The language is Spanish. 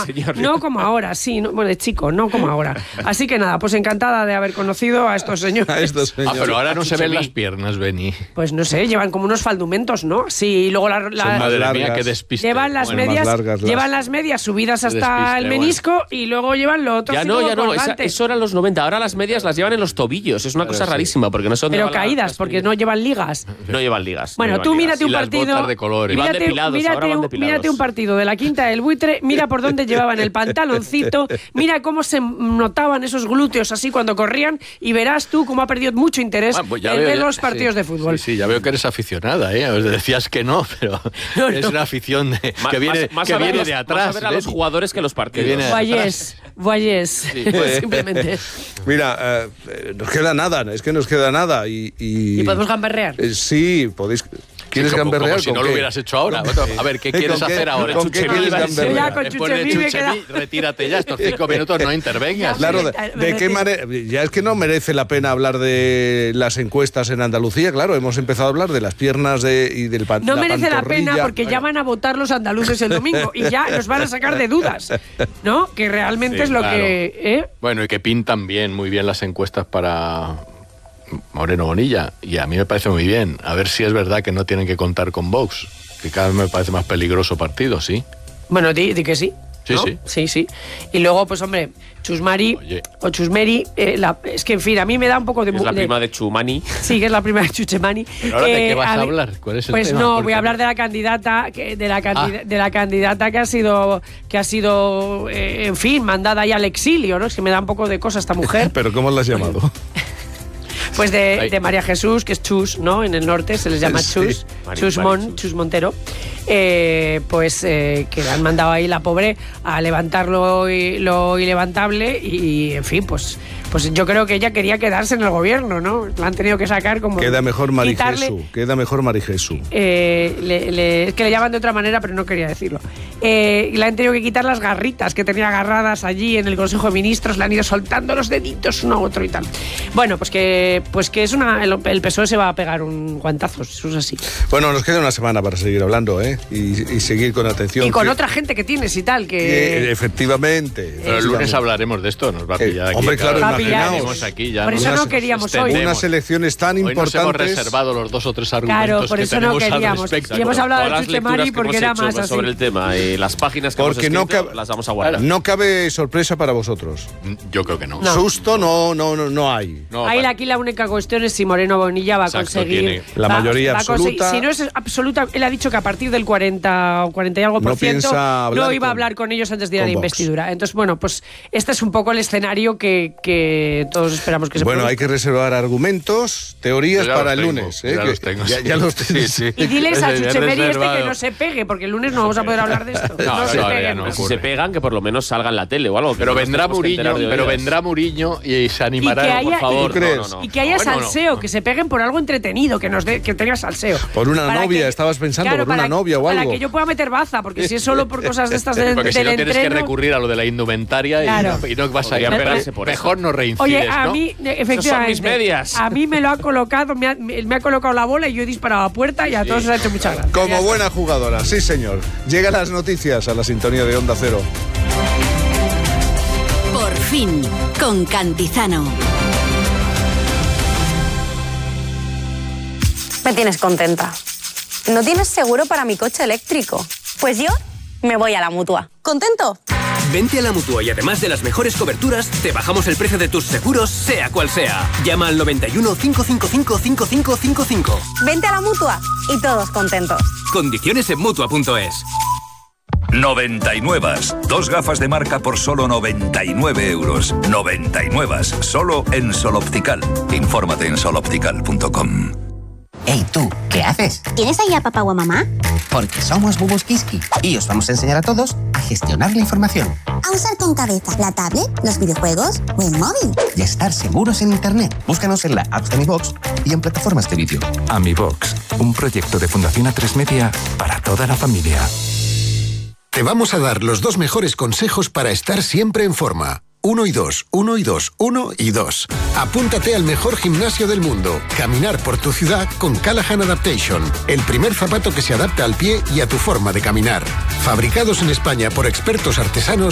señor. No como ahora, sí, no, bueno, de chico, no como ahora. Así que nada, pues encantada de haber conocido a estos señores. Pero ahora no se ven las piernas, Beni. Pues no sé, llevan como unos faldumentos, ¿no? Sí, y luego Son más largas. Qué despiste. Llevan las medias subidas hasta el menisco y luego llevan lo otro. Ya no, eso era en los 90. Ahora las medias las llevan en los tobillos. Es una cosa rarísima porque no son. Pero caídas, porque no llevan ligas. No llevan ligas. Bueno, tú mírate un partido. Mírate un partido de la Quinta del Buitre, mira por dónde llevaban el pantaloncito, mira cómo se notaban esos glúteos así cuando corrían y verás tú cómo ha perdido mucho interés en ver los partidos de fútbol. Sí, ya veo que eres aficionada, ¿eh? Os decías que no, pero es una afición que viene de atrás. Más a ver a los jugadores que los partidos. Voyés, pues, simplemente. Mira, nos queda nada. ¿Y podemos gamberrear? Sí, podéis... ¿Quieres gamberrear? Como si no lo hubieras hecho ahora. A ver, ¿qué quieres hacer ahora? ¿Con qué quieres gamberrear? Con Chuchemí, retírate ya, estos 5 minutos no intervengas. Claro, ¿de qué manera? Ya es que no merece la pena hablar de las encuestas en Andalucía, claro, hemos empezado a hablar de las piernas y del No merece la pena porque ya van a votar los andaluces el domingo y ya nos van a sacar de dudas, ¿no? Que realmente es lo que... Bueno, y que pintan muy bien las encuestas para Moreno Bonilla, y a mí me parece muy bien. A ver si es verdad que no tienen que contar con Vox, que cada vez me parece más peligroso partido, ¿sí? Bueno, di que sí. Sí, ¿no? Sí. Y luego, pues hombre, Chusmari o Chusmeri, es que en fin, a mí me da un poco de... Es la prima de Chumani. Sí, que es la prima de Chuchemani. ¿Pero ahora de qué vas a hablar? ¿Cuál es el tema? Pues no, voy a hablar de la candidata, de la candidata que ha sido, en fin, mandada ahí al exilio, ¿no? Es que me da un poco de cosa esta mujer. ¿Pero cómo la has llamado? Pues de María Jesús, que es Chus, ¿no? En el norte se les llama Chus, Chus Montero. Que le han mandado ahí la pobre a levantar lo ilevantable y, en fin, pues yo creo que ella quería quedarse en el gobierno, ¿no? La han tenido que sacar como... Queda mejor Mari Jesús. Es que le llaman de otra manera, pero no quería decirlo. Le han tenido que quitar las garritas que tenía agarradas allí en el Consejo de Ministros, le han ido soltando los deditos uno a otro y tal. Bueno, pues que es el PSOE se va a pegar un guantazo, eso es así. Bueno, nos queda una semana para seguir hablando, ¿eh? Y seguir con atención. Y con otra gente que tienes y tal, que efectivamente. Pero el lunes hablaremos de esto, nos va a pillar aquí. Hombre, claro, imaginaos. Aquí ya por eso no queríamos hoy. Unas elecciones tan importantes. Hoy nos hemos reservado los 2 o 3 argumentos por eso que tenemos no queríamos. al respecto. Y hemos hablado de Chuchemari porque era más así. Sobre el tema y las páginas que hemos escrito, las vamos a guardar. No cabe sorpresa para vosotros. Yo creo que no. Susto no hay. Aquí la única cuestión es si Moreno Bonilla va a conseguir la mayoría absoluta. Si no es absoluta, él ha dicho que a partir del 40 o 40 y algo por ciento no iba a hablar con ellos antes de ir a la investidura. Entonces, bueno, pues este es un poco el escenario que todos esperamos que se produzca. Bueno, hay que reservar argumentos, teorías para el lunes. Ya los tengo. Ya los tengo. Sí. Y diles a Chuchemeri que no se pegue, porque el lunes no vamos a poder hablar de esto. Si se pegan, que por lo menos salga en la tele o algo. Pero vendrá Muriño y se animará, por favor. Y que haya salseo, que se peguen por algo entretenido, que tenga salseo. Por una novia, estabas pensando, por una novia o algo. Para que yo pueda meter baza, porque si es solo por cosas de estas del porque si no entreno, tienes que recurrir a lo de la indumentaria y no vas a pegarse por eso. Mejor no reincides, Oye, a mí, efectivamente, son mis medias. A mí me lo ha colocado, me ha colocado la bola y yo he disparado a puerta y a todos os ha hecho mucha gracia. Como buena jugadora, sí señor. Llegan las noticias a la sintonía de Onda Cero. Por fin, con Cantizano. Me tienes contenta. ¿No tienes seguro para mi coche eléctrico? Pues yo me voy a la Mutua. ¿Contento? Vente a la Mutua y además de las mejores coberturas, te bajamos el precio de tus seguros, sea cual sea. Llama al 91 555 5555. Vente a la Mutua y todos contentos. Condiciones en Mutua.es. 99. 2 gafas de marca por solo 99 euros. 99. Solo en Sol Optical. Infórmate en soloptical.com. Hey, tú, ¿qué haces? ¿Tienes ahí a papá o a mamá? Porque somos Bubus Kiski y os vamos a enseñar a todos a gestionar la información. A usar con cabeza la tablet, los videojuegos o el móvil. Y a estar seguros en Internet. Búscanos en la app de AmiBox y en plataformas de vídeo. AmiBox, un proyecto de Fundación A3 Media para toda la familia. Te vamos a dar los 2 mejores consejos para estar siempre en forma. 1 y 2, 1 y 2, 1 y 2. Apúntate al mejor gimnasio del mundo. Caminar por tu ciudad con Callahan Adaptation. El primer zapato que se adapta al pie y a tu forma de caminar. Fabricados en España por expertos artesanos